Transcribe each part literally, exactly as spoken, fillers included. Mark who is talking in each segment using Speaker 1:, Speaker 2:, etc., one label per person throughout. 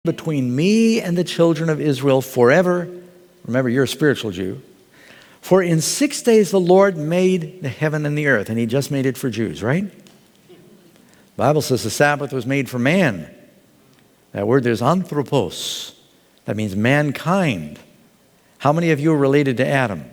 Speaker 1: between me and the children of Israel forever. Remember, you're a spiritual Jew. For in six days the Lord made the heaven and the earth, and he just made it for Jews, right? The Bible says the Sabbath was made for man. That word there's anthropos. That means mankind. How many of you are related to Adam?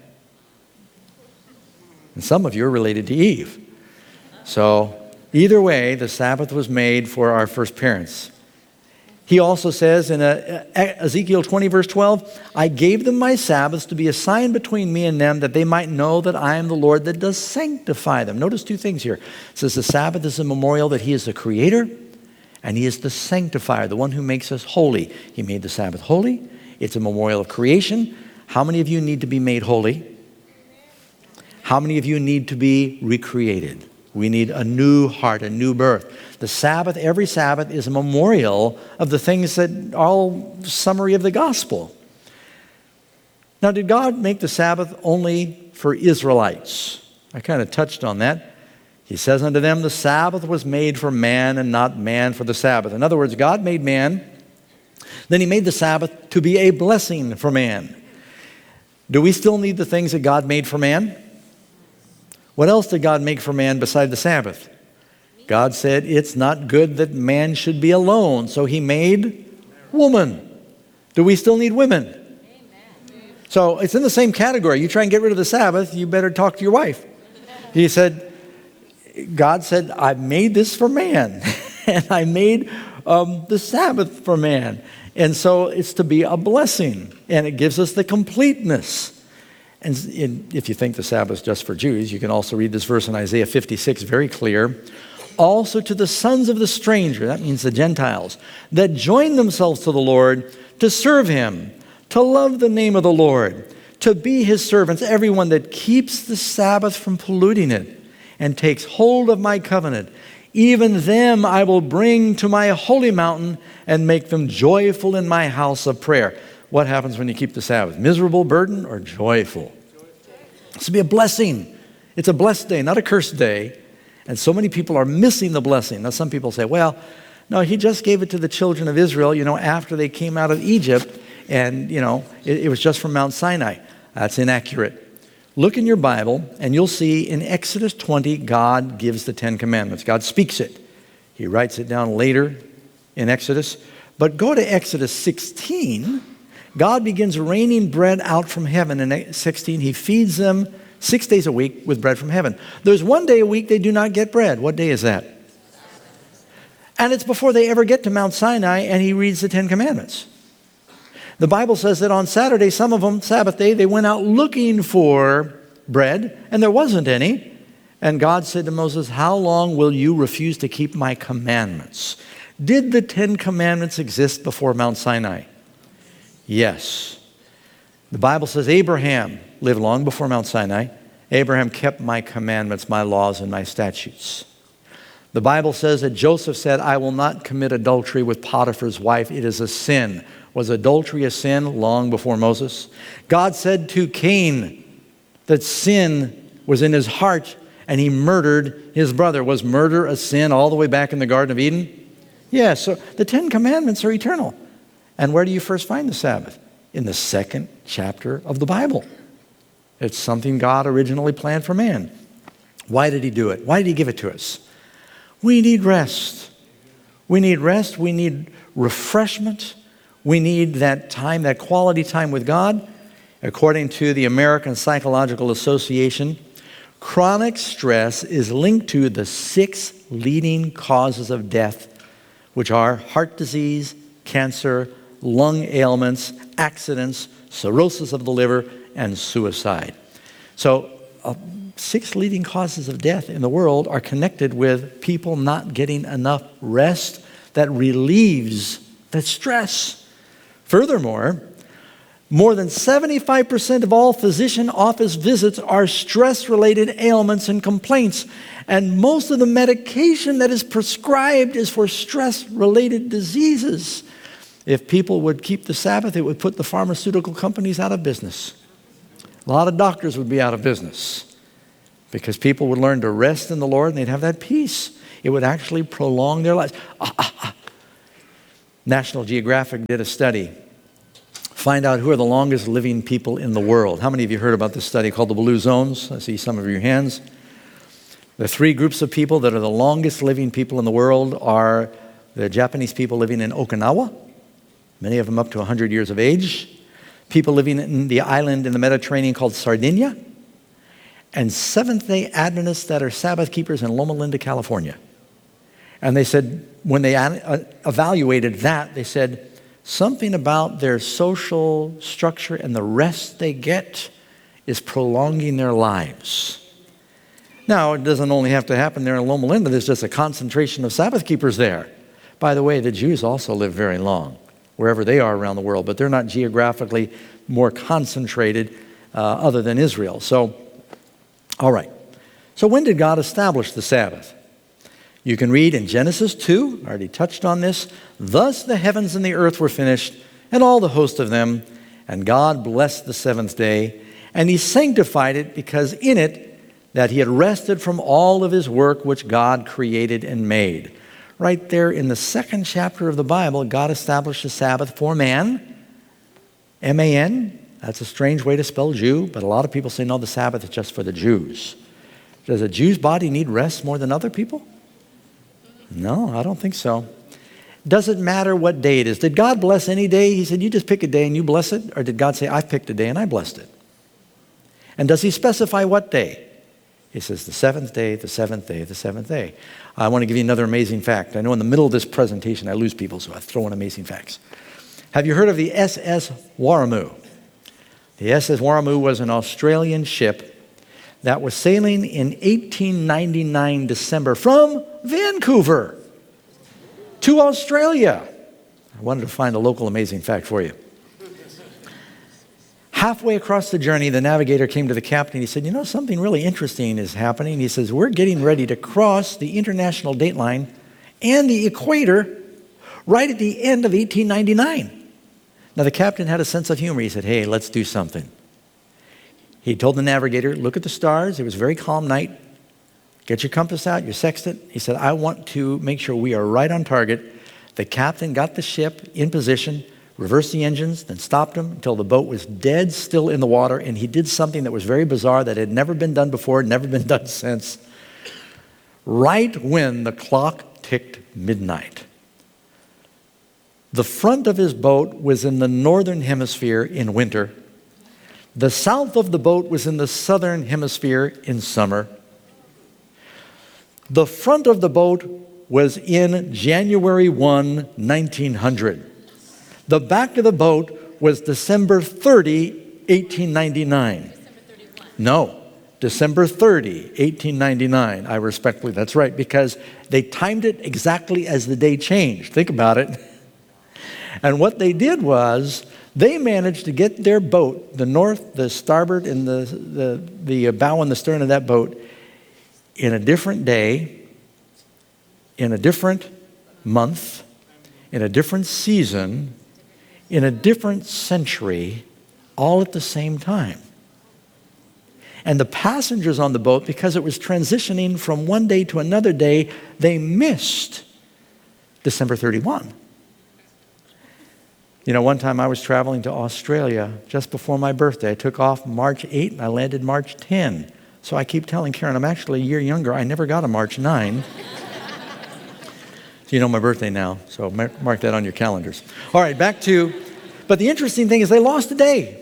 Speaker 1: And some of you are related to Eve. So either way, the Sabbath was made for our first parents. He also says in Ezekiel twenty, verse twelve, I gave them my Sabbaths to be a sign between me and them, that they might know that I am the Lord that does sanctify them. Notice two things here. It says the Sabbath is a memorial that he is the creator and he is the sanctifier, the one who makes us holy. He made the Sabbath holy. It's a memorial of creation. How many of you need to be made holy? How many of you need to be recreated? We need a new heart, a new birth. The Sabbath, every Sabbath, is a memorial of the things that are all summary of the gospel. Now, did God make the Sabbath only for Israelites? I kind of touched on that. He says unto them, the Sabbath was made for man and not man for the Sabbath. In other words, God made man, then he made the Sabbath to be a blessing for man. Do we still need the things that God made for man? What else did God make for man beside the Sabbath? God said it's not good that man should be alone, so he made woman. Do we still need women? Amen. So it's in the same category. You try and get rid of the Sabbath, you better talk to your wife. He said, God said, I made this for man, and I made um, the Sabbath for man. And so it's to be a blessing, and it gives us the completeness. And if you think the Sabbath is just for Jews, you can also read this verse in Isaiah fifty-six, very clear. Also to the sons of the stranger, that means the Gentiles, that join themselves to the Lord to serve him, to love the name of the Lord, to be his servants, everyone that keeps the Sabbath from polluting it and takes hold of my covenant. Even them I will bring to my holy mountain and make them joyful in my house of prayer. What happens when you keep the Sabbath? Miserable, burden, or joyful? It's to be a blessing. It's a blessed day, not a cursed day. And so many people are missing the blessing. Now some people say, well, no, he just gave it to the children of Israel, you know, after they came out of Egypt. And, you know, it, it was just from Mount Sinai. That's inaccurate. Look in your Bible and you'll see in Exodus twenty, God gives the Ten Commandments. God speaks it. He writes it down later in Exodus. But go to Exodus sixteen. God begins raining bread out from heaven in sixteen. He feeds them six days a week with bread from heaven. There's one day a week they do not get bread. What day is that? And it's before they ever get to Mount Sinai, and he reads the Ten Commandments. The Bible says that on Saturday, some of them, Sabbath day, they went out looking for bread, and there wasn't any. And God said to Moses, how long will you refuse to keep my commandments? Did the Ten Commandments exist before Mount Sinai? Yes. The Bible says Abraham lived long before Mount Sinai. Abraham kept my commandments, my laws, and my statutes. The Bible says that Joseph said, I will not commit adultery with Potiphar's wife. It is a sin. Was adultery a sin long before Moses? God said to Cain that sin was in his heart and he murdered his brother. Was murder a sin all the way back in the Garden of Eden? Yes. So the Ten Commandments are eternal. And where do you first find the Sabbath? In the second chapter of the Bible. It's something God originally planned for man. Why did he do it? Why did he give it to us? We need rest. We need rest. We need refreshment. We need that time, that quality time with God. According to the American Psychological Association, chronic stress is linked to the six leading causes of death, which are heart disease, cancer, lung ailments, accidents, cirrhosis of the liver, and suicide. So uh, six leading causes of death in the world are connected with people not getting enough rest that relieves that stress. Furthermore, more than seventy-five percent of all physician office visits are stress-related ailments and complaints. And most of the medication that is prescribed is for stress-related diseases. If people would keep the Sabbath, it would put the pharmaceutical companies out of business. A lot of doctors would be out of business because people would learn to rest in the Lord and they'd have that peace. It would actually prolong their lives. Ah, ah, ah. National Geographic did a study. Find out who are the longest living people in the world. How many of you heard about this study called the Blue Zones? I see some of your hands. The three groups of people that are the longest living people in the world are the Japanese people living in Okinawa, many of them up to one hundred years of age, people living in the island in the Mediterranean called Sardinia, and Seventh-day Adventists that are Sabbath keepers in Loma Linda, California. And they said, when they evaluated that, they said, something about their social structure and the rest they get is prolonging their lives. Now, it doesn't only have to happen there in Loma Linda. There's just a concentration of Sabbath keepers there. By the way, the Jews also live very long, wherever they are around the world, but they're not geographically more concentrated uh, other than Israel. So, all right. So when did God establish the Sabbath? You can read in Genesis two, I already touched on this, thus the heavens and the earth were finished, and all the host of them, and God blessed the seventh day, and he sanctified it, because in it that he had rested from all of his work which God created and made. Right there in the second chapter of the Bible, God established the Sabbath for man, M A N. That's a strange way to spell Jew, but a lot of people say, no, the Sabbath is just for the Jews. Does a Jew's body need rest more than other people? No, I don't think so. Doesn't matter what day it is. Did God bless any day? He said, you just pick a day and you bless it? Or did God say, I picked a day and I blessed it? And does he specify what day? He says, the seventh day, the seventh day, the seventh day. I want to give you another amazing fact. I know in the middle of this presentation I lose people, so I throw in amazing facts. Have you heard of the S S Warramoo? The S S Warramoo was an Australian ship that was sailing in eighteen ninety-nine December from Vancouver to Australia. I wanted to find a local amazing fact for you. Halfway across the journey, the navigator came to the captain. He said, you know, something really interesting is happening. He says, we're getting ready to cross the international date line and the equator right at the end of eighteen ninety-nine. Now, the captain had a sense of humor. He said, hey, let's do something. He told the navigator, look at the stars. It was a very calm night. Get your compass out, your sextant. He said, I want to make sure we are right on target. The captain got the ship in position, reversed the engines, then stopped them until the boat was dead still in the water, and he did something that was very bizarre that had never been done before, never been done since. Right when the clock ticked midnight, the front of his boat was in the northern hemisphere in winter. The south of the boat was in the southern hemisphere in summer. The front of the boat was in January first, nineteen hundred. The back of the boat was December thirtieth, eighteen ninety-nine. No, December thirtieth, eighteen ninety-nine. I respectfully, that's right, because they timed it exactly as the day changed. Think about it. And what they did was they managed to get their boat, the north, the starboard, and the, the, the bow and the stern of that boat, in a different day, in a different month, in a different season, in a different century, all at the same time. And the passengers on the boat, because it was transitioning from one day to another day, they missed December thirty-first. You know, one time I was traveling to Australia just before my birthday. I took off March eighth and I landed March tenth. So I keep telling Karen, I'm actually a year younger. I never got a March ninth. So you know my birthday now, so mark that on your calendars. All right, back to, but the interesting thing is they lost a day.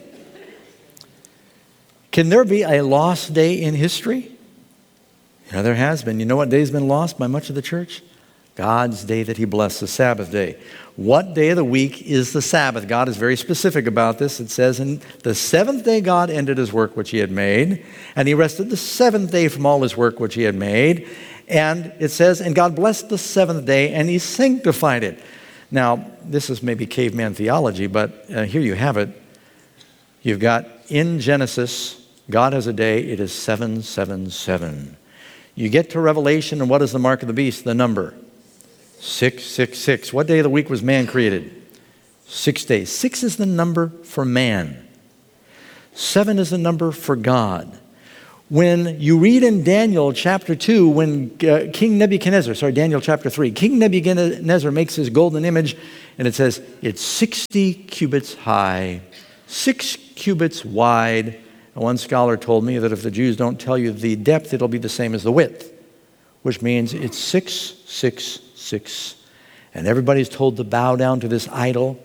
Speaker 1: Can there be a lost day in history? Yeah, there has been. You know what day's been lost by much of the church? God's day that he blessed, the Sabbath day. What day of the week is the Sabbath? God is very specific about this. It says, in the seventh day God ended his work which he had made, and he rested the seventh day from all his work which he had made. And it says, and God blessed the seventh day, and he sanctified it. Now, this is maybe caveman theology, but uh, here you have it. You've got in Genesis, God has a day, it is seven seven seven. You get to Revelation, and what is the mark of the beast? The number. six six six. What day of the week was man created? Six days. Six is the number for man. Seven is the number for God. When you read in Daniel chapter two, when uh, King Nebuchadnezzar, sorry, Daniel chapter three, King Nebuchadnezzar makes his golden image, and it says it's sixty cubits high, six cubits wide. And one scholar told me that if the Jews don't tell you the depth, it'll be the same as the width, which means it's six, six, six. And everybody's told to bow down to this idol.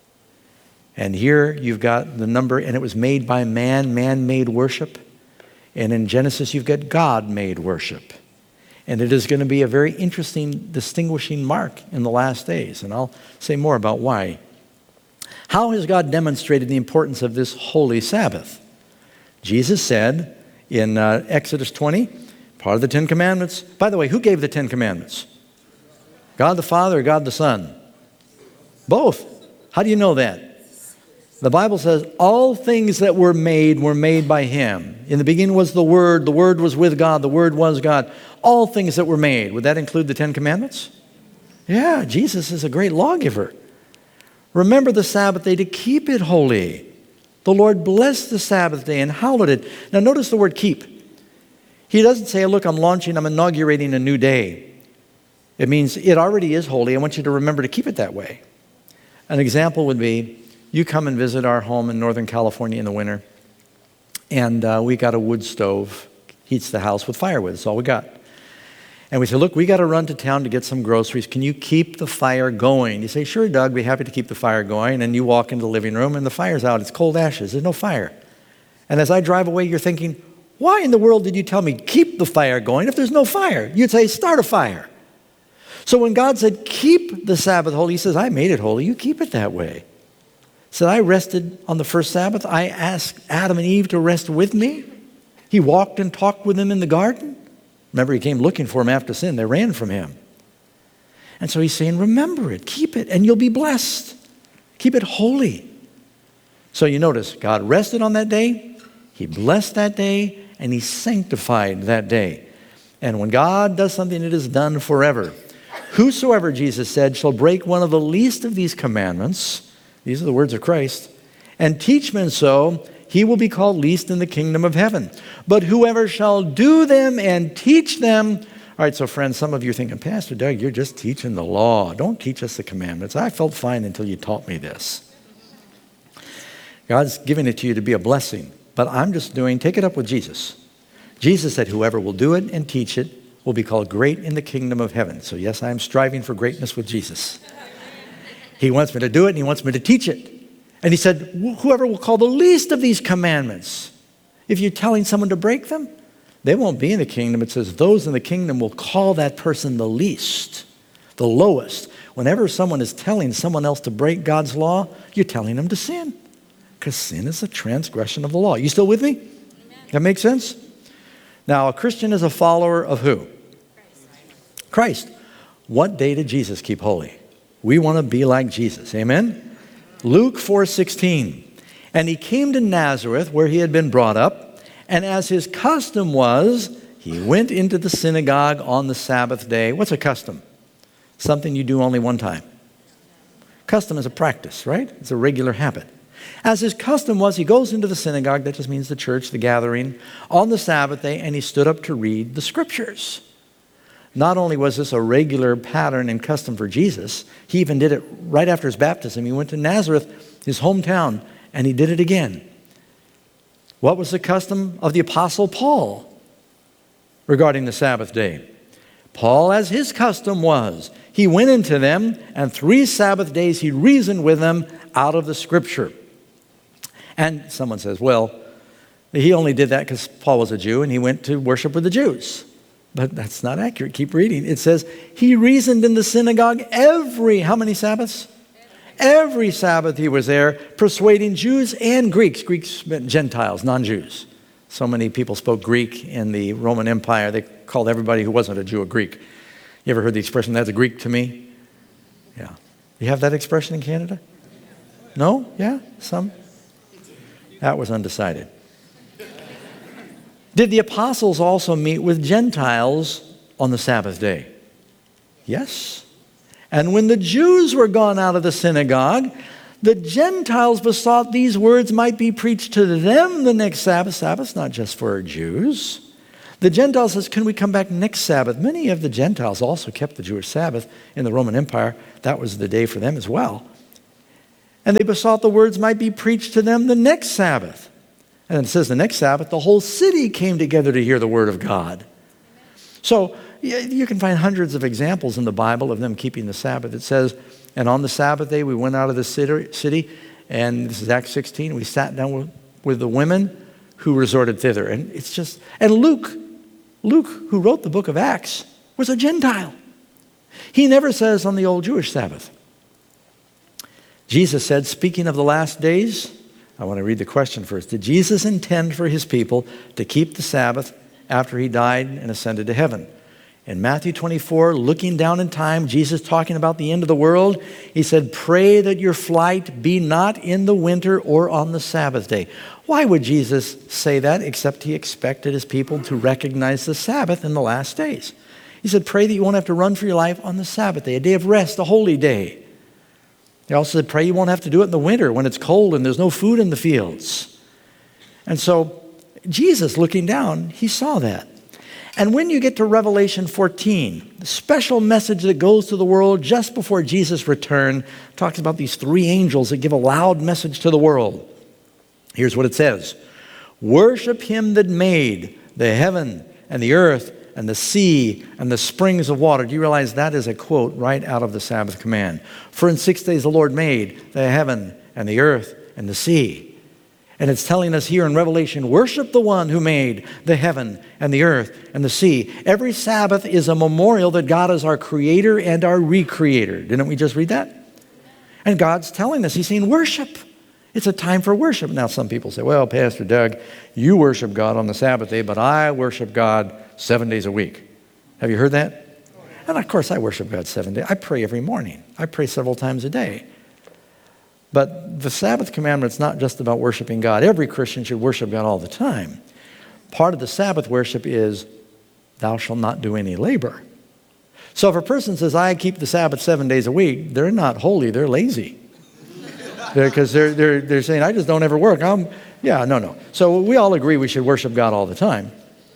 Speaker 1: And here you've got the number, and it was made by man, man-made worship. And in Genesis, you've got God-made worship. And it is going to be a very interesting distinguishing mark in the last days. And I'll say more about why. How has God demonstrated the importance of this holy Sabbath? Jesus said in uh, Exodus twenty, part of the Ten Commandments. By the way, who gave the Ten Commandments? God the Father or God the Son? Both. How do you know that? The Bible says all things that were made were made by Him. In the beginning was the Word. The Word was with God. The Word was God. All things that were made. Would that include the Ten Commandments? Yeah, Jesus is a great lawgiver. Remember the Sabbath day to keep it holy. The Lord blessed the Sabbath day and hallowed it. Now notice the word keep. He doesn't say, look, I'm launching, I'm inaugurating a new day. It means it already is holy. I want you to remember to keep it that way. An example would be, you come and visit our home in Northern California in the winter, and uh, we got a wood stove, heats the house with firewood. That's all we got. And we say, look, we got to run to town to get some groceries. Can you keep the fire going? You say, sure, Doug, be happy to keep the fire going. And you walk into the living room, and the fire's out. It's cold ashes. There's no fire. And as I drive away, you're thinking, why in the world did you tell me keep the fire going if there's no fire? You'd say, start a fire. So when God said, keep the Sabbath holy, He says, I made it holy. You keep it that way. Said, I rested on the first Sabbath. I asked Adam and Eve to rest with me. He walked and talked with them in the garden. Remember, He came looking for them after sin. They ran from Him. And so He's saying, remember it, keep it, and you'll be blessed. Keep it holy. So you notice, God rested on that day. He blessed that day, and He sanctified that day. And when God does something, it is done forever. Whosoever, Jesus said, shall break one of the least of these commandments, these are the words of Christ, and teach men so, he will be called least in the kingdom of heaven. But whoever shall do them and teach them. All right, so friends, some of you are thinking, Pastor Doug, you're just teaching the law. Don't teach us the commandments. I felt fine until you taught me this. God's giving it to you to be a blessing. But I'm just doing, take it up with Jesus. Jesus said, whoever will do it and teach it will be called great in the kingdom of heaven. So yes, I'm striving for greatness with Jesus. He wants me to do it and He wants me to teach it. And He said, whoever will call the least of these commandments, if you're telling someone to break them, they won't be in the kingdom. It says those in the kingdom will call that person the least, the lowest. Whenever someone is telling someone else to break God's law, you're telling them to sin. Because sin is a transgression of the law. You still with me? Amen. That makes sense? Now, a Christian is a follower of who? Christ. Christ. What day did Jesus keep holy? We want to be like Jesus. Amen? Luke four sixteen. And He came to Nazareth where He had been brought up, and as His custom was, He went into the synagogue on the Sabbath day. What's a custom? Something you do only one time. Custom is a practice, right? It's a regular habit. As His custom was, He goes into the synagogue, that just means the church, the gathering, on the Sabbath day, and He stood up to read the Scriptures. Not only was this a regular pattern and custom for Jesus, He even did it right after His baptism. He went to Nazareth, his hometown, and He did it again. What was the custom of the Apostle Paul regarding the Sabbath day? Paul, as his custom was, he went into them, and three Sabbath days he reasoned with them out of the Scripture. And someone says, well, he only did that because Paul was a Jew, and he went to worship with the Jews. But that's not accurate. Keep reading. It says, he reasoned in the synagogue every, how many Sabbaths? Every Sabbath he was there, persuading Jews and Greeks. Greeks meant Gentiles, non-Jews. So many people spoke Greek in the Roman Empire. They called everybody who wasn't a Jew a Greek. You ever heard the expression, that's a Greek to me? Yeah. You have that expression in Canada? No? Yeah? Some? That was undecided. Did the apostles also meet with Gentiles on the Sabbath day? Yes. And when the Jews were gone out of the synagogue, The Gentiles besought these words might be preached to them the next Sabbath. Sabbath's not just for Jews. The Gentiles says, can we come back next Sabbath? Many of the Gentiles also kept the Jewish Sabbath in the Roman Empire. That was the day for them as well. And they besought the words might be preached to them the next Sabbath. And it says the next Sabbath, the whole city came together to hear the word of God. So you can find hundreds of examples in the Bible of them keeping the Sabbath. It says, and on the Sabbath day we went out of the city, and this is Acts sixteen, we sat down with, with the women who resorted thither. And it's just, and Luke, Luke, who wrote the book of Acts, was a Gentile. He never says on the old Jewish Sabbath. Jesus said, speaking of the last days, I want to read the question first. Did Jesus intend for his people to keep the Sabbath after he died and ascended to heaven? In Matthew twenty-four, looking down in time, Jesus talking about the end of the world, he said, pray that your flight be not in the winter or on the Sabbath day. Why would Jesus say that except he expected his people to recognize the Sabbath in the last days? He said, pray that you won't have to run for your life on the Sabbath day, a day of rest, a holy day. He also said, pray you won't have to do it in the winter when it's cold and there's no food in the fields. And so Jesus, looking down, he saw that. And when you get to Revelation fourteen, the special message that goes to the world just before Jesus' return talks about these three angels that give a loud message to the world. Here's what it says. Worship him that made the heaven and the earth and the sea and the springs of water. Do you realize that is a quote right out of the Sabbath command? For in six days the Lord made the heaven and the earth and the sea. And it's telling us here in Revelation, worship the one who made the heaven and the earth and the sea. Every Sabbath is a memorial that God is our creator and our recreator. Didn't we just read that? And God's telling us, he's saying worship. It's a time for worship. Now some people say, well, Pastor Doug, you worship God on the Sabbath day, but I worship God seven days a week. Have you heard that? And of course I worship God seven days. I pray every morning. I pray several times a day. But the Sabbath commandment is not just about worshiping God. Every Christian should worship God all the time. Part of the Sabbath worship is, thou shalt not do any labor. So if a person says, I keep the Sabbath seven days a week, they're not holy, they're lazy. Because they're, they're, they're saying, I just don't ever work. I'm, yeah, no, no. So we all agree we should worship God all the time.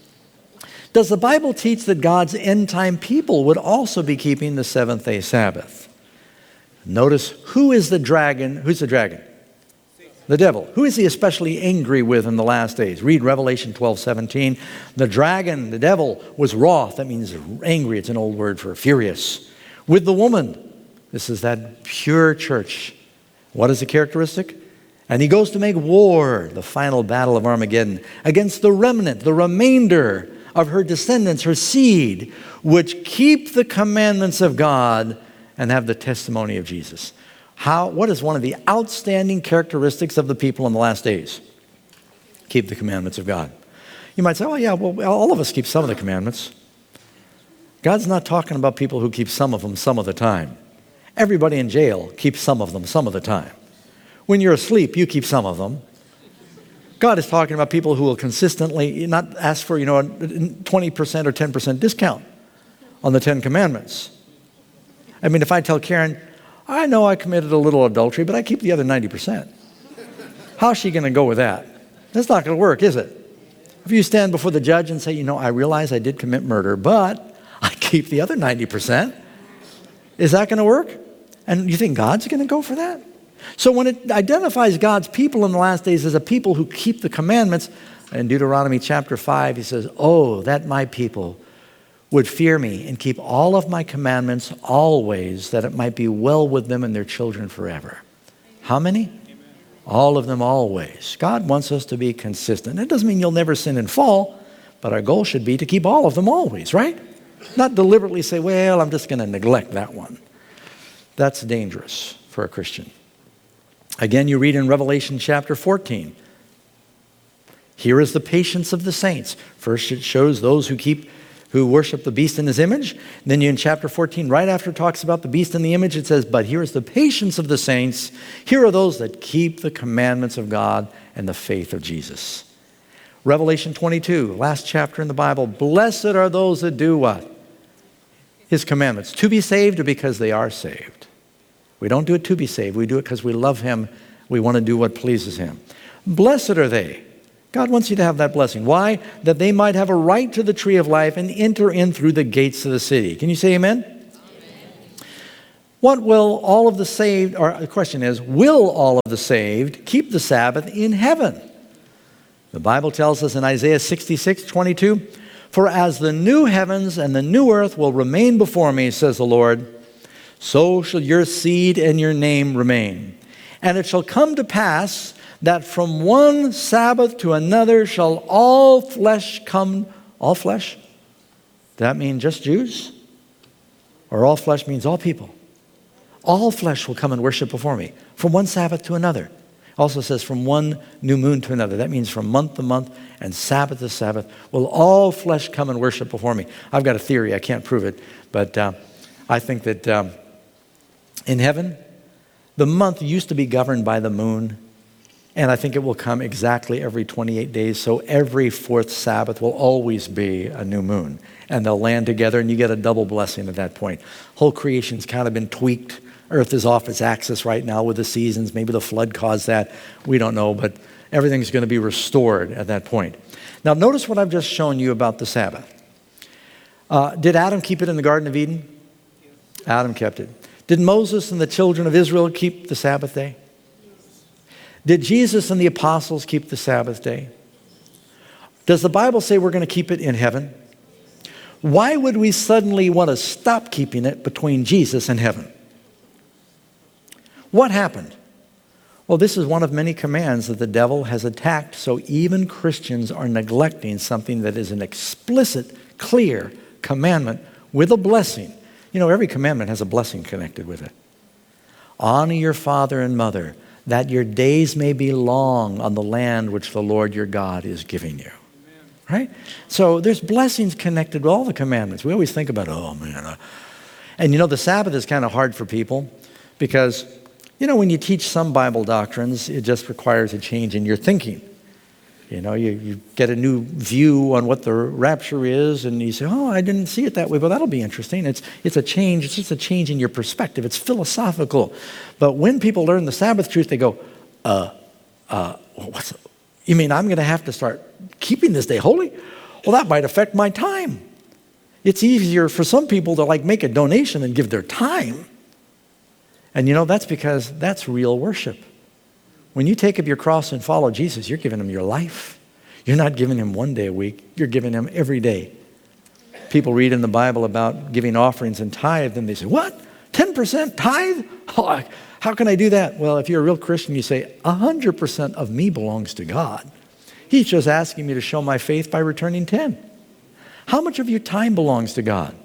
Speaker 1: Does the Bible teach that God's end-time people would also be keeping the seventh-day Sabbath? Notice, who is the dragon? Who's the dragon? The devil. Who is he especially angry with in the last days? Read Revelation twelve seventeen. The dragon, the devil, was wroth. That means angry. It's an old word for furious. With the woman. This is that pure church. What is the characteristic? And he goes to make war, the final battle of Armageddon, against the remnant, the remainder of her descendants, her seed, which keep the commandments of God and have the testimony of Jesus. How? What is one of the outstanding characteristics of the people in the last days? Keep the commandments of God. You might say, oh yeah, well, all of us keep some of the commandments. God's not talking about people who keep some of them some of the time. Everybody in jail keeps some of them some of the time. When you're asleep, you keep some of them. God is talking about people who will consistently not ask for, you know, a twenty percent or ten percent discount on the Ten Commandments. I mean, if I tell Karen, I know I committed a little adultery, but I keep the other ninety percent. How's she going to go with that? That's not going to work, is it? If you stand before the judge and say, you know, I realize I did commit murder, but I keep the other ninety percent. Is that going to work? And you think God's going to go for that? So when it identifies God's people in the last days as a people who keep the commandments, in Deuteronomy chapter five, he says, oh, that my people would fear me and keep all of my commandments always, that it might be well with them and their children forever. How many? Amen. All of them always. God wants us to be consistent. That doesn't mean you'll never sin and fall, but our goal should be to keep all of them always, right? Not deliberately say, well, I'm just going to neglect that one. That's dangerous for a Christian. Again, you read in Revelation chapter fourteen. Here is the patience of the saints. First, it shows those who keep who worship the beast in his image. Then you in chapter fourteen, right after it talks about the beast in the image, it says, but here is the patience of the saints. Here are those that keep the commandments of God and the faith of Jesus. Revelation twenty-two, last chapter in the Bible. Blessed are those that do what? His commandments. To be saved or because they are saved? We don't do it to be saved. We do it because we love him. We want to do what pleases him. Blessed are they. God wants you to have that blessing. Why? That they might have a right to the tree of life and enter in through the gates of the city. Can you say amen? Amen. What will all of the saved, or the question is, will all of the saved keep the Sabbath in heaven? The Bible tells us in Isaiah sixty-six twenty-two, for as the new heavens and the new earth will remain before me, says the Lord, so shall your seed and your name remain. And it shall come to pass that from one Sabbath to another shall all flesh come. All flesh? Does that mean just Jews? Or all flesh means all people? All flesh will come and worship before me from one Sabbath to another. Also says from one new moon to another. That means from month to month and Sabbath to Sabbath will all flesh come and worship before me. I've got a theory. I can't prove it. But uh, I think that um, in heaven, the month used to be governed by the moon. And I think it will come exactly every twenty-eight days. So every fourth Sabbath will always be a new moon. And they'll land together and you get a double blessing at that point. Whole creation's kind of been tweaked. Earth is off its axis right now with the seasons. Maybe the flood caused that. We don't know, but everything's going to be restored at that point. Now notice what I've just shown you about the Sabbath. Uh, did Adam keep it in the Garden of Eden? Adam kept it. Did Moses and the children of Israel keep the Sabbath day? Did Jesus and the apostles keep the Sabbath day? Does the Bible say we're going to keep it in heaven? Why would we suddenly want to stop keeping it between Jesus and heaven? What happened? Well, this is one of many commands that the devil has attacked, so even Christians are neglecting something that is an explicit, clear commandment with a blessing. You know, every commandment has a blessing connected with it. Honor your father and mother, that your days may be long on the land which the Lord your God is giving you. Amen. Right? So there's blessings connected with all the commandments. We always think about, oh man. Uh, and you know, the Sabbath is kind of hard for people because, you know, when you teach some Bible doctrines, it just requires a change in your thinking. You know, you, you get a new view on what the rapture is, and you say, oh, I didn't see it that way. Well, that'll be interesting. It's, it's a change. It's just a change in your perspective. It's philosophical. But when people learn the Sabbath truth, they go, uh, uh, what's, you mean I'm going to have to start keeping this day holy? Well, that might affect my time. It's easier for some people to like make a donation and give their time. And you know, that's because that's real worship. When you take up your cross and follow Jesus, you're giving him your life. You're not giving him one day a week. You're giving him every day. People read in the Bible about giving offerings and tithe, and they say, what? ten percent tithe? Oh, how can I do that? Well, if you're a real Christian, you say, one hundred percent of me belongs to God. He's just asking me to show my faith by returning ten. How much of your time belongs to God?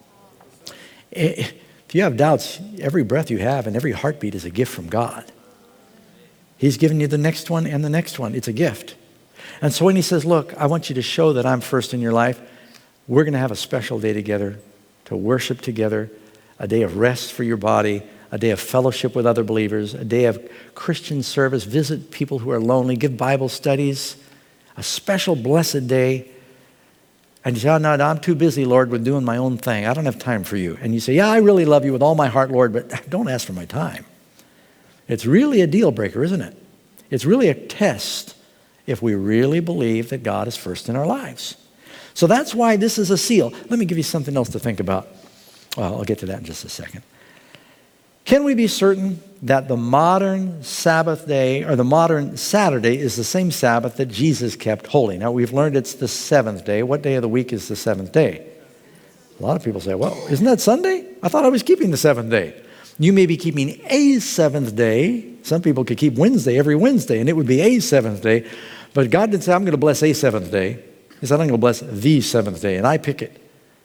Speaker 1: If you have doubts, every breath you have and every heartbeat is a gift from God. He's given you the next one and the next one. It's a gift. And so when he says, look, I want you to show that I'm first in your life, we're going to have a special day together to worship together, a day of rest for your body, a day of fellowship with other believers, a day of Christian service, visit people who are lonely, give Bible studies, a special blessed day. And you say, oh, no, no, I'm too busy, Lord, with doing my own thing. I don't have time for you. And you say, yeah, I really love you with all my heart, Lord, but don't ask for my time. It's really a deal breaker, isn't it? It's really a test if we really believe that God is first in our lives. So that's why this is a seal. Let me give you something else to think about. Well, I'll get to that in just a second. Can we be certain that the modern Sabbath day or the modern Saturday is the same Sabbath that Jesus kept holy? Now, we've learned it's the seventh day. What day of the week is the seventh day? A lot of people say, well, isn't that Sunday? I thought I was keeping the seventh day. You may be keeping a seventh day. Some people could keep Wednesday every Wednesday, and it would be a seventh day. But God didn't say, I'm going to bless a seventh day. He said, I'm going to bless the seventh day, and I pick it.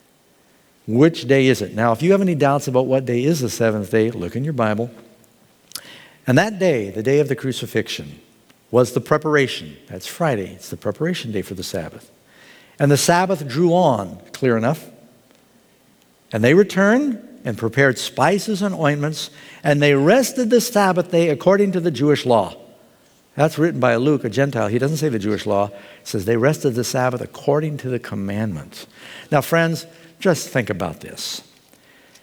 Speaker 1: Which day is it? Now, if you have any doubts about what day is the seventh day, look in your Bible. And that day, the day of the crucifixion, was the preparation. That's Friday. It's the preparation day for the Sabbath. And the Sabbath drew on, clear enough. And they returned and prepared spices and ointments, and they rested the Sabbath day according to the Jewish law. That's written by Luke, a Gentile. He doesn't say the Jewish law. He says they rested the Sabbath according to the commandments. Now, friends, just think about this.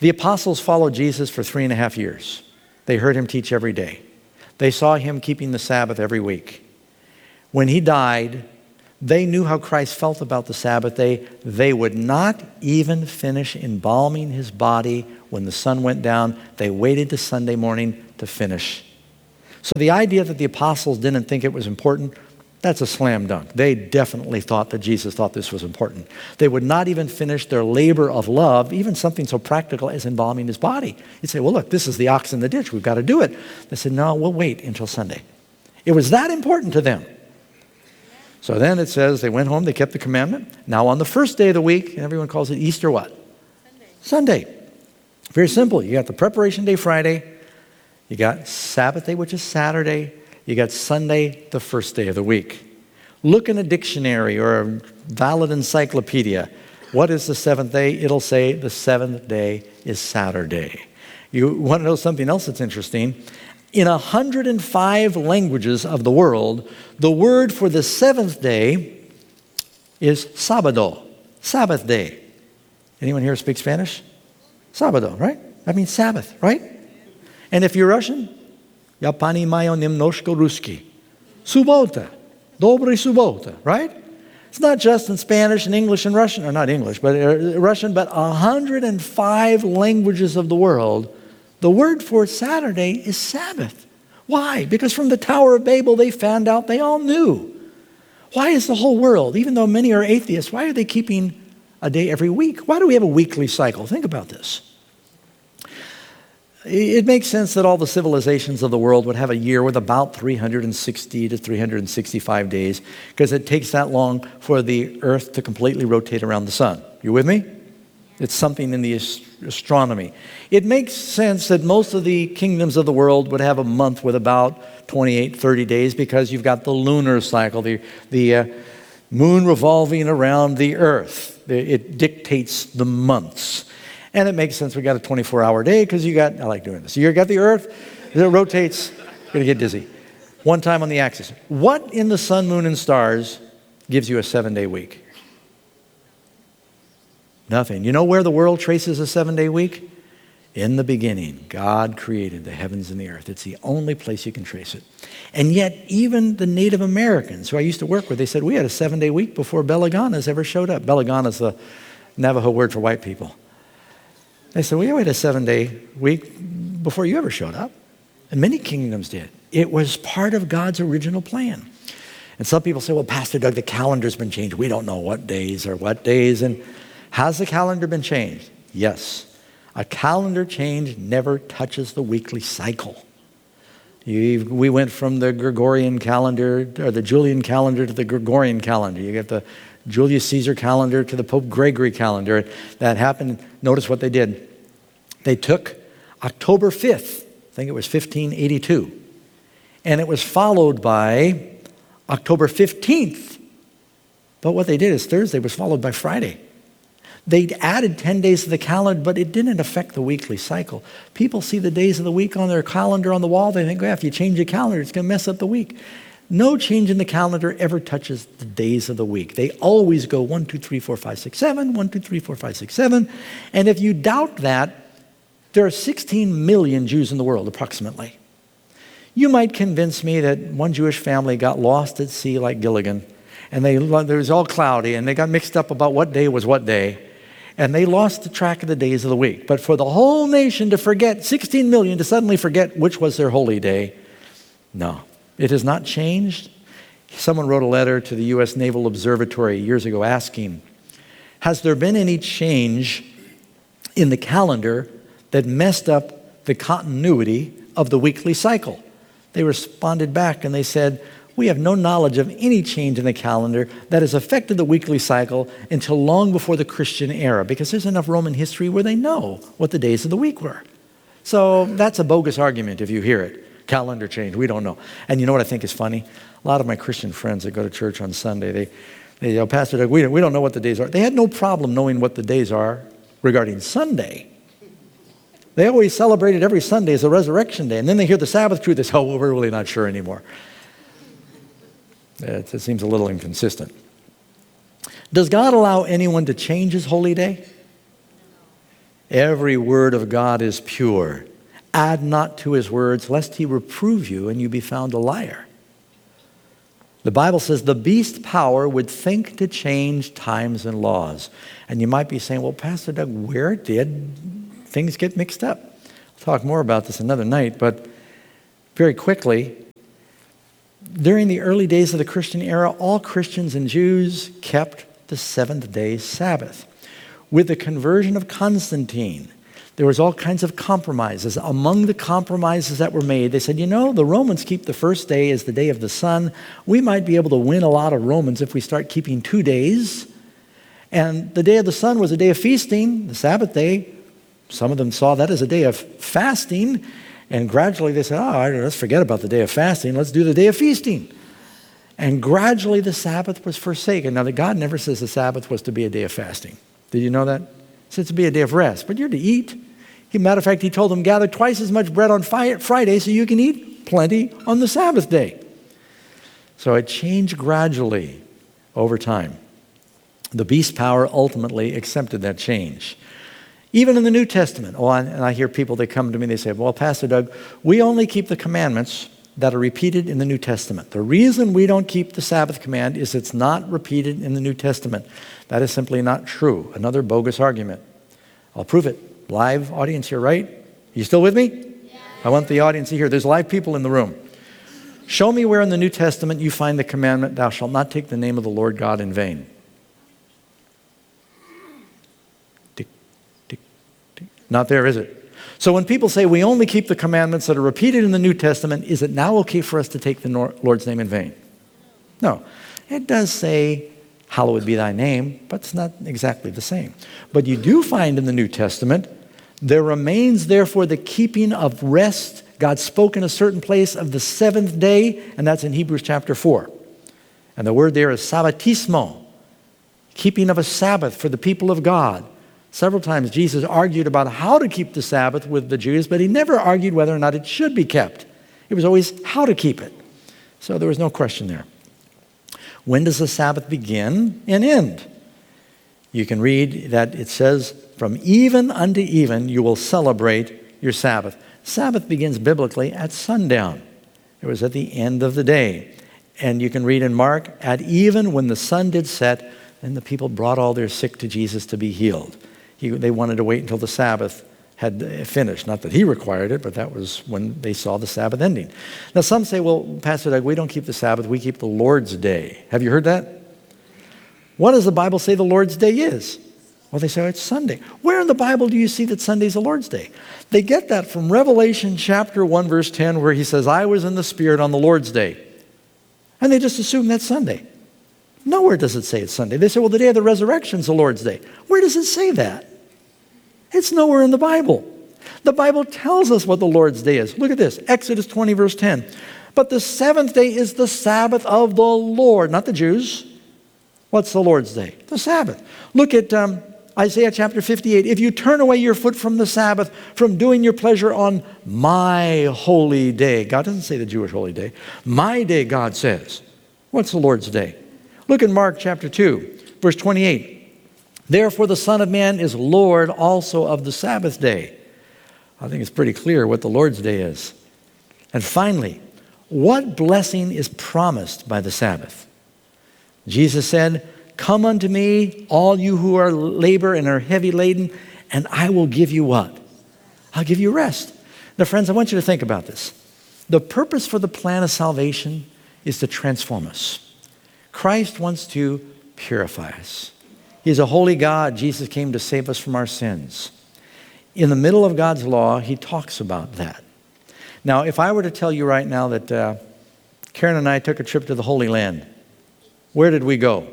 Speaker 1: The apostles followed Jesus for three and a half years. They heard him teach every day. They saw him keeping the Sabbath every week. When he died, they knew how Christ felt about the Sabbath day. They would not even finish embalming his body when the sun went down. They waited to Sunday morning to finish. So the idea that the apostles didn't think it was important, that's a slam dunk. They definitely thought that Jesus thought this was important. They would not even finish their labor of love, even something so practical as embalming his body. You'd say, well, look, this is the ox in the ditch. We've got to do it. They said, no, we'll wait until Sunday. It was that important to them. So then it says they went home, they kept the commandment. Now on the first day of the week, everyone calls it Easter what? Sunday. Sunday. Very simple. You got the preparation day Friday. You got Sabbath day, which is Saturday. You got Sunday, the first day of the week. Look in a dictionary or a valid encyclopedia. What is the seventh day? It'll say the seventh day is Saturday. You want to know something else that's interesting? In one hundred five languages of the world, the word for the seventh day is sábado, Sabbath day. Anyone here speak Spanish? Sábado, right? That means Sabbath, right? And if you're Russian, Ja pani mają немножко русский. Subota, dobry subota, right? It's not just in Spanish and English and Russian, or not English, but uh, Russian, but one hundred five languages of the world, the word for Saturday is Sabbath. Why? Because from the Tower of Babel, they found out they all knew. Why is the whole world, even though many are atheists, why are they keeping a day every week? Why do we have a weekly cycle? Think about this. It makes sense that all the civilizations of the world would have a year with about three hundred sixty to three hundred sixty-five days, because it takes that long for the earth to completely rotate around the sun. You with me? It's something in the astronomy. It makes sense that most of the kingdoms of the world would have a month with about twenty-eight, thirty days, because you've got the lunar cycle, the, the uh, moon revolving around the earth. It dictates the months. And it makes sense we got a twenty-four hour day because you got, I like doing this. You got the earth, it rotates, you're going to get dizzy. One time on the axis. What in the sun, moon, and stars gives you a seven-day week? Nothing. You know where the world traces a seven-day week? In the beginning, God created the heavens and the earth. It's the only place you can trace it. And yet, even the Native Americans who I used to work with, they said, we had a seven-day week before Belaganas ever showed up. Belagana is the Navajo word for white people. They said, we had a seven-day week before you ever showed up. And many kingdoms did. It was part of God's original plan. And some people say, well, Pastor Doug, the calendar's been changed. We don't know what days are what days. And has the calendar been changed? Yes. A calendar change never touches the weekly cycle. You, we went from the Gregorian calendar, or the Julian calendar, to the Gregorian calendar. You get the Julius Caesar calendar to the Pope Gregory calendar. That happened. Notice what they did. They took October fifth, I think it was fifteen eighty-two, and it was followed by October fifteenth. But what they did is Thursday was followed by Friday. They added ten days to the calendar, but it didn't affect the weekly cycle. People see the days of the week on their calendar on the wall. They think, well, if you change your calendar, it's going to mess up the week. No change in the calendar ever touches the days of the week. They always go one, two, three, four, five, six, seven, one, two, three, four, five, six, seven. And if you doubt that, there are sixteen million Jews in the world, approximately. You might convince me that one Jewish family got lost at sea like Gilligan, and they, it was all cloudy, and they got mixed up about what day was what day, and they lost the track of the days of the week. But for the whole nation to forget, sixteen million to suddenly forget which was their holy day, no. It has not changed. Someone wrote a letter to the U S Naval Observatory years ago asking, has there been any change in the calendar that messed up the continuity of the weekly cycle? They responded back and they said, we have no knowledge of any change in the calendar that has affected the weekly cycle until long before the Christian era, because there's enough Roman history where they know what the days of the week were. So that's a bogus argument if you hear it. Calendar change, we don't know. And you know what I think is funny? A lot of my Christian friends that go to church on Sunday, they, they go, Pastor Doug, we don't, we don't know what the days are. They had no problem knowing what the days are regarding Sunday. They always celebrated every Sunday as a resurrection day. And then they hear the Sabbath truth, they say, oh, well, we're really not sure anymore. It, it seems a little inconsistent. Does God allow anyone to change his holy day? Every word of God is pure. Add not to his words, lest he reprove you and you be found a liar. The Bible says the beast power would think to change times and laws. And you might be saying, well, Pastor Doug, where did things get mixed up? I'll talk more about this another night, but very quickly, during the early days of the Christian era, all Christians and Jews kept the seventh-day Sabbath. With the conversion of Constantine, there was all kinds of compromises. Among the compromises that were made, they said, you know, the Romans keep the first day as the day of the sun. We might be able to win a lot of Romans if we start keeping two days. And the day of the sun was a day of feasting, the Sabbath day. Some of them saw that as a day of fasting. And gradually they said, oh, let's forget about the day of fasting. Let's do the day of feasting. And gradually the Sabbath was forsaken. Now, the God never says the Sabbath was to be a day of fasting. Did you know that? He said to be a day of rest, but you're to eat. As a matter of fact, he told them, gather twice as much bread on Friday so you can eat plenty on the Sabbath day. So it changed gradually over time. The beast power ultimately accepted that change. Even in the New Testament, oh, and I hear people, they come to me, they say, well, Pastor Doug, we only keep the commandments that are repeated in the New Testament. The reason we don't keep the Sabbath command is it's not repeated in the New Testament. That is simply not true. Another bogus argument. I'll prove it. Live audience here, right? You still with me? Yeah. I want the audience to hear. There's live people in the room. Show me where in the New Testament you find the commandment, thou shalt not take the name of the Lord God in vain. Tick, tick, tick. Not there, is it? So when people say we only keep the commandments that are repeated in the New Testament, is it now okay for us to take the Lord's name in vain? No. It does say, hallowed be thy name, but it's not exactly the same. But you do find in the New Testament, there remains therefore the keeping of rest. God spoke in a certain place of the seventh day, and that's in Hebrews chapter four. And the word there is sabbatismo, keeping of a Sabbath for the people of God. Several times Jesus argued about how to keep the Sabbath with the Jews, but he never argued whether or not it should be kept. It was always how to keep it. So there was no question there. When does the Sabbath begin and end? You can read that it says, from even unto even you will celebrate your Sabbath. Sabbath begins biblically at sundown. It was at the end of the day. And you can read in Mark, at even when the sun did set, then the people brought all their sick to Jesus to be healed. He, they wanted to wait until the Sabbath had finished. Not that he required it, but that was when they saw the Sabbath ending. Now some say, well, Pastor Doug, we don't keep the Sabbath, we keep the Lord's Day. Have you heard that? What does the Bible say the Lord's Day is? Well, they say, oh, it's Sunday. Where in the Bible do you see that Sunday's the Lord's Day? They get that from Revelation chapter one, verse ten, where he says, I was in the Spirit on the Lord's Day. And they just assume that's Sunday. Nowhere does it say it's Sunday. They say, well, the day of the resurrection is the Lord's Day. Where does it say that? It's nowhere in the Bible. The Bible tells us what the Lord's Day is. Look at this, Exodus twenty, verse ten. But the seventh day is the Sabbath of the Lord, not the Jews. What's the Lord's Day? The Sabbath. Look at um, Isaiah chapter fifty-eight. If you turn away your foot from the Sabbath, from doing your pleasure on my holy day. God doesn't say the Jewish holy day. My day, God says. What's the Lord's Day? Look in Mark chapter two, verse twenty-eight. Therefore the Son of Man is Lord also of the Sabbath day. I think it's pretty clear what the Lord's Day is. And finally, what blessing is promised by the Sabbath? Jesus said, come unto me, all you who are labor and are heavy laden, and I will give you what? I'll give you rest. Now, friends, I want you to think about this. The purpose for the plan of salvation is to transform us. Christ wants to purify us. He's a holy God. Jesus came to save us from our sins. In the middle of God's law, he talks about that. Now, if I were to tell you right now that uh, Karen and I took a trip to the Holy Land, where did we go?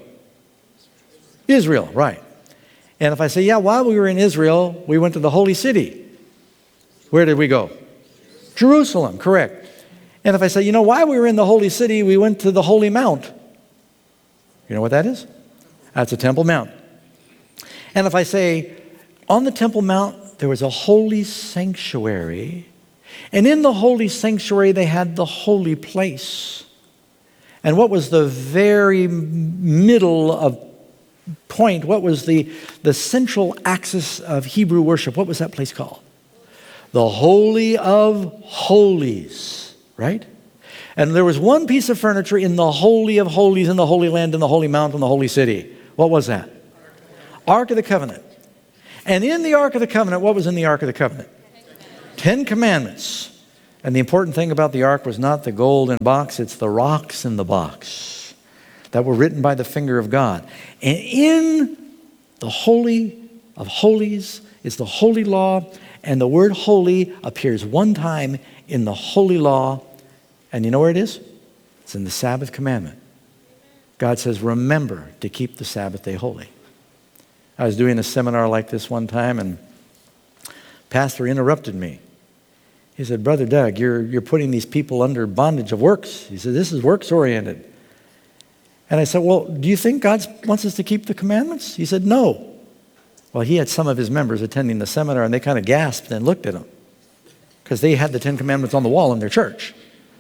Speaker 1: Israel, right. And if I say, yeah, while we were in Israel, we went to the Holy City. Where did we go? Jerusalem, correct. And if I say, you know, while we were in the Holy City, we went to the Holy Mount. You know what that is? That's a Temple Mount. And if I say, on the Temple Mount, there was a holy sanctuary, and in the holy sanctuary, they had the holy place. And what was the very middle of point, what was the, the central axis of Hebrew worship? What was that place called? The Holy of Holies, right? And there was one piece of furniture in the Holy of Holies, in the Holy Land, in the Holy Mount, in the Holy City. What was that? Ark of the Covenant. And in the Ark of the Covenant, what was in the Ark of the Covenant? Ten Commandments. And the important thing about the Ark was not the golden box, it's the rocks in the box that were written by the finger of God. And in the Holy of Holies is the Holy Law, and the word holy appears one time in the Holy Law. And you know where it is? It's in the Sabbath commandment. God says, remember to keep the Sabbath day holy. I was doing a seminar like this one time, and pastor interrupted me. He said, Brother Doug, you're, you're putting these people under bondage of works. He said, this is works-oriented. And I said, well, do you think God wants us to keep the commandments? He said, no. Well, he had some of his members attending the seminar, and they kind of gasped and looked at him because they had the Ten Commandments on the wall in their church.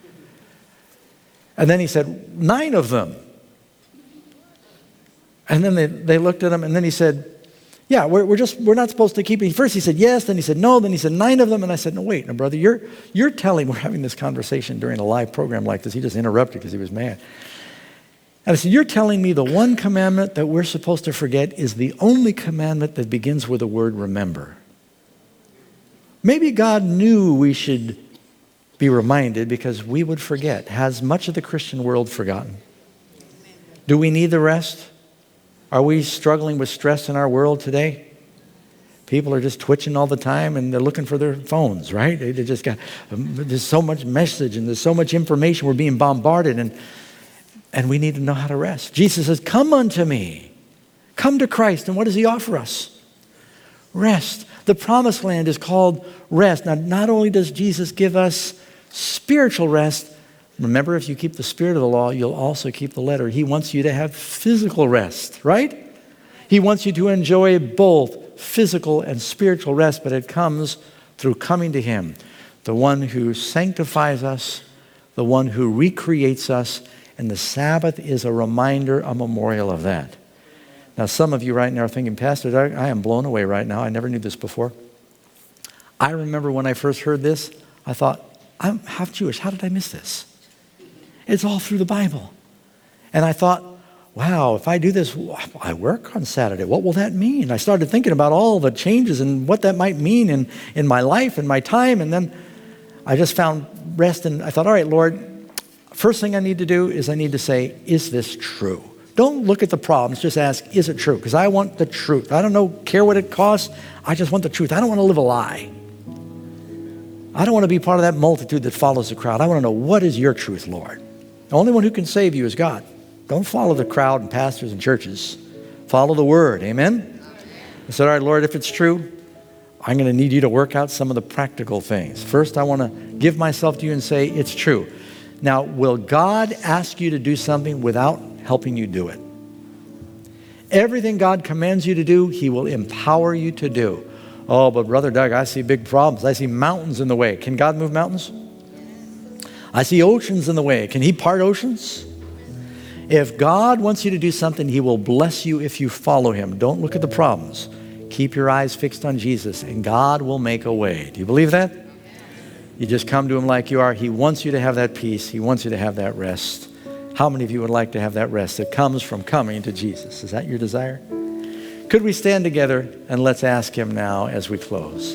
Speaker 1: And then he said, nine of them. And then they, they looked at him, and then he said, yeah, we're, we're just, we're not supposed to keep it. First he said yes, then he said no, then he said nine of them. And I said, no, wait, no, brother, you're, you're telling, we're having this conversation during a live program like this. He just interrupted because he was mad. And I said, you're telling me the one commandment that we're supposed to forget is the only commandment that begins with the word remember. Maybe God knew we should be reminded because we would forget. Has much of the Christian world forgotten? Do we need the rest? Are we struggling with stress in our world today? People are just twitching all the time and they're looking for their phones, right? They they just got, there's so much message and there's so much information. We're being bombarded and, and we need to know how to rest. Jesus says, come unto me. Come to Christ. And what does he offer us? Rest. The promised land is called rest. Now, not only does Jesus give us spiritual rest, remember, if you keep the spirit of the law, you'll also keep the letter. He wants you to have physical rest, right? He wants you to enjoy both physical and spiritual rest, but it comes through coming to him, the one who sanctifies us, the one who recreates us, and the Sabbath is a reminder, a memorial of that. Now, some of you right now are thinking, Pastor Doug, I am blown away right now. I never knew this before. I remember when I first heard this, I thought, I'm half Jewish. How did I miss this? It's all through the Bible. And I thought, wow, if I do this, I work on Saturday. What will that mean? I started thinking about all the changes and what that might mean in, in my life and my time. And then I just found rest. And I thought, all right, Lord, first thing I need to do is I need to say, is this true? Don't look at the problems. Just ask, is it true? Because I want the truth. I don't know, care what it costs. I just want the truth. I don't want to live a lie. I don't want to be part of that multitude that follows the crowd. I want to know, what is your truth, Lord? The only one who can save you is God. Don't follow the crowd and pastors and churches. Follow the word. Amen? I said, all right, Lord, if it's true, I'm going to need you to work out some of the practical things. First, I want to give myself to you and say, it's true. Now, will God ask you to do something without helping you do it? Everything God commands you to do, he will empower you to do. Oh, but Brother Doug, I see big problems. I see mountains in the way. Can God move mountains? I see oceans in the way. Can he part oceans? If God wants you to do something, he will bless you if you follow him. Don't look at the problems. Keep your eyes fixed on Jesus, and God will make a way. Do you believe that? You just come to him like you are. He wants you to have that peace. He wants you to have that rest. How many of you would like to have that rest that comes from coming to Jesus? Is that your desire? Could we stand together and let's ask him now as we close?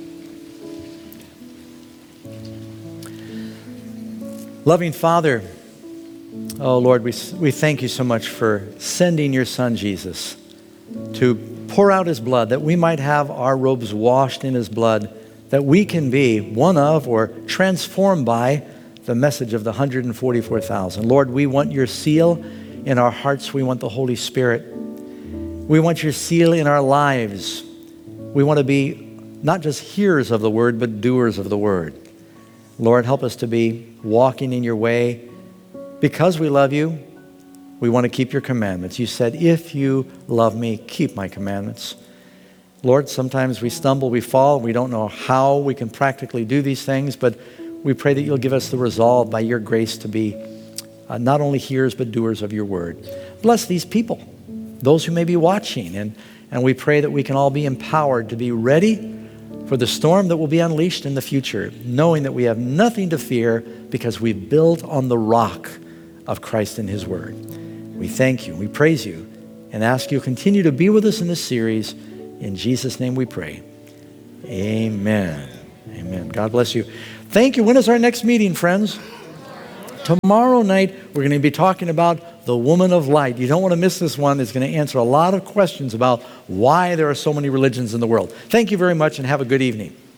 Speaker 1: Loving Father, oh Lord, we, we thank you so much for sending your son Jesus to pour out his blood, that we might have our robes washed in his blood, that we can be one of or transformed by the message of the one hundred forty-four thousand. Lord, we want your seal in our hearts. We want the Holy Spirit. We want your seal in our lives. We want to be not just hearers of the word, but doers of the word. Lord, help us to be walking in your way. Because we love you, we want to keep your commandments. You said, if you love me, keep my commandments. Lord, sometimes we stumble, we fall. We don't know how we can practically do these things, but we pray that you'll give us the resolve by your grace to be uh, not only hearers, but doers of your word. Bless these people. those who may be watching. And, and we pray that we can all be empowered to be ready for the storm that will be unleashed in the future, knowing that we have nothing to fear because we build on the rock of Christ and his word. We thank you, we praise you, and ask you to continue to be with us in this series. In Jesus' name we pray. Amen. Amen. God bless you. Thank you. When is our next meeting, friends? Tomorrow night, we're going to be talking about the woman of light. You don't want to miss this one. It's going to answer a lot of questions about why there are so many religions in the world. Thank you very much and have a good evening.